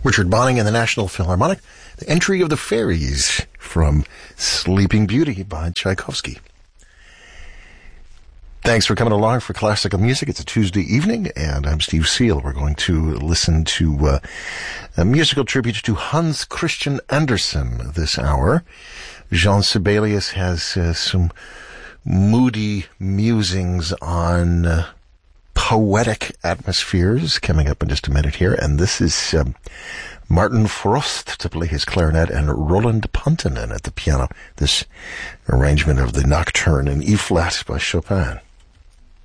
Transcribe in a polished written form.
Richard Bonning and the National Philharmonic, The Entry of the Fairies from Sleeping Beauty by Tchaikovsky. Thanks for coming along for Classical Music. It's a Tuesday evening, and I'm Steve Seal. We're going to listen to a musical tribute to Hans Christian Andersen this hour. Jean Sibelius has some moody musings on poetic atmospheres coming up in just a minute here, and this is Martin Frost to play his clarinet and Roland Pontonen at the piano. This arrangement of the Nocturne in E-flat by Chopin.